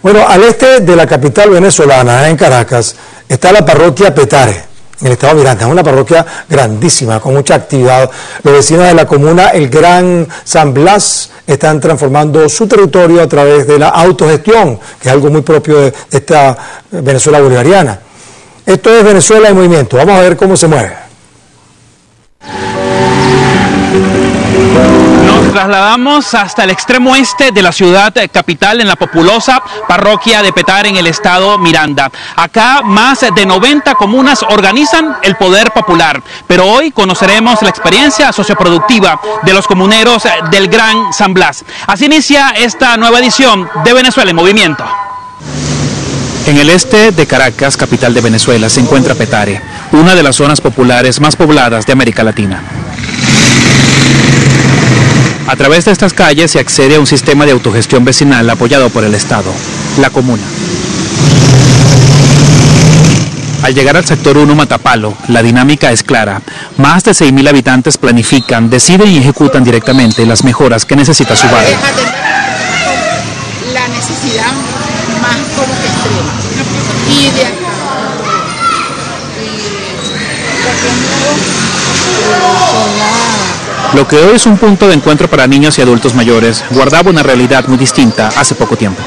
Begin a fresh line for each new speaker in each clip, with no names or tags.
Bueno, al este de la capital venezolana, en Caracas, está la parroquia Petare, en el estado Miranda. Es una parroquia grandísima, con mucha actividad. Los vecinos de la comuna El Gran San Blas están transformando su territorio a través de la autogestión, que es algo muy propio de esta Venezuela bolivariana. Esto es Venezuela en movimiento. Vamos a ver cómo se mueve.
Nos trasladamos hasta el extremo este de la ciudad capital, en la populosa parroquia de Petare, en el estado Miranda. Acá más de 90 comunas organizan el poder popular, pero hoy conoceremos la experiencia socioproductiva de los comuneros del Gran San Blas. Así inicia esta nueva edición de Venezuela en movimiento. En el este de Caracas, capital de Venezuela, se encuentra Petare, una de las zonas populares más pobladas de América Latina. A través de estas calles se accede a un sistema de autogestión vecinal apoyado por el Estado, la comuna. Al llegar al sector 1 Matapalo, la dinámica es clara. Más de 6.000 habitantes planifican, deciden y ejecutan directamente las mejoras que necesita su barrio.
La necesidad más como que extrema. Y de acá.
Lo que hoy es un punto de encuentro para niños y adultos mayores, guardaba una realidad muy distinta hace poco tiempo.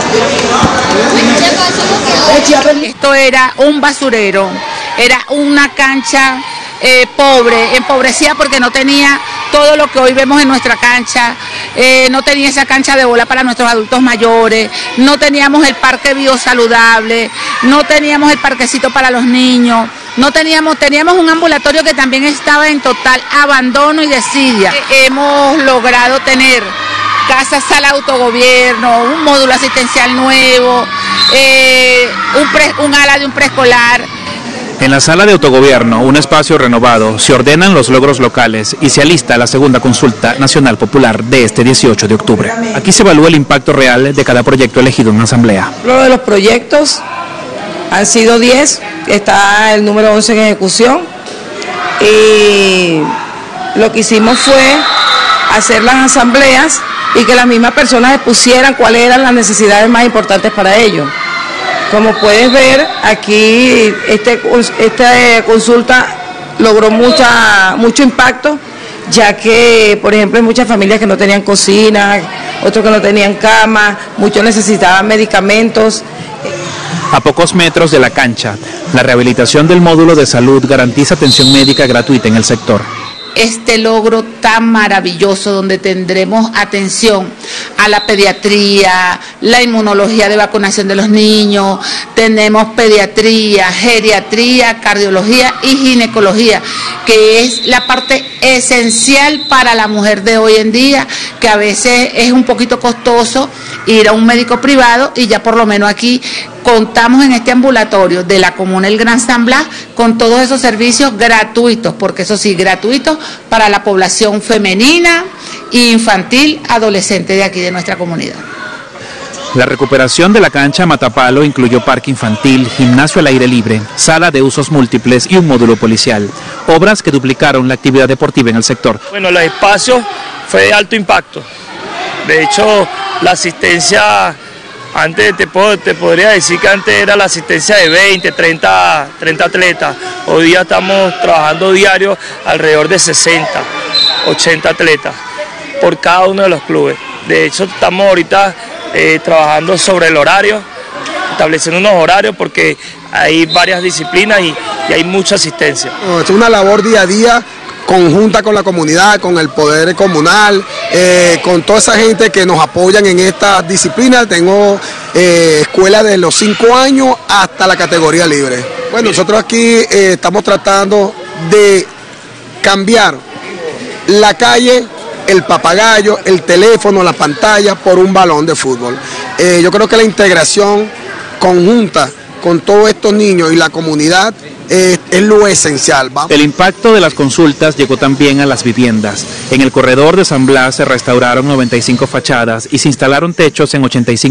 Esto era un basurero, era una cancha pobre, empobrecida porque no tenía todo lo que hoy vemos en nuestra cancha, no tenía esa cancha de bola para nuestros adultos mayores, no teníamos el parque biosaludable, no teníamos el parquecito para los niños, no teníamos un ambulatorio que también estaba en total abandono y desidia. Hemos logrado tener casa sala autogobierno, un módulo asistencial nuevo, un ala de un preescolar.
En la sala de autogobierno, un espacio renovado, se ordenan los logros locales y se alista la segunda consulta nacional popular de este 18 de octubre. Aquí se evalúa el impacto real de cada proyecto elegido en una asamblea.
Lo de los proyectos han sido 10, está el número 11 en ejecución y lo que hicimos fue hacer las asambleas y que las mismas personas expusieran cuáles eran las necesidades más importantes para ellos. Como puedes ver, aquí esta consulta logró mucho impacto, ya que, por ejemplo, hay muchas familias que no tenían cocina, otros que no tenían cama, muchos necesitaban medicamentos.
A pocos metros de la cancha, la rehabilitación del módulo de salud garantiza atención médica gratuita en el sector.
Este logro tan maravilloso donde tendremos atención a la pediatría, la inmunología de vacunación de los niños, tenemos pediatría, geriatría, cardiología y ginecología, que es la parte esencial para la mujer de hoy en día, que a veces es un poquito costoso ir a un médico privado y ya por lo menos aquí contamos en este ambulatorio de la comuna El Gran San Blas con todos esos servicios gratuitos, porque eso sí, gratuitos para la población femenina, infantil, adolescente de aquí de nuestra comunidad.
La recuperación de la cancha Matapalo incluyó parque infantil, gimnasio al aire libre, sala de usos múltiples y un módulo policial, obras que duplicaron la actividad deportiva en el sector.
Bueno, los espacios fue de alto impacto. De hecho, la asistencia, antes te podría decir que antes era la asistencia de 20, 30 atletas. Hoy día estamos trabajando diario alrededor de 60, 80 atletas por cada uno de los clubes. De hecho, estamos ahorita trabajando sobre el horario, estableciendo unos horarios porque hay varias disciplinas y hay mucha asistencia.
Es una labor día a día, conjunta con la comunidad, con el poder comunal, con toda esa gente que nos apoyan en esta disciplina. Tengo escuela de los 5 años hasta la categoría libre. Bueno, nosotros aquí estamos tratando de cambiar la calle, el papagayo, el teléfono, la pantalla por un balón de fútbol. Yo creo que la integración conjunta con todos estos niños y la comunidad es lo esencial. ¿Va?
El impacto de las consultas llegó también a las viviendas. En el corredor de San Blas se restauraron 95 fachadas y se instalaron techos en 85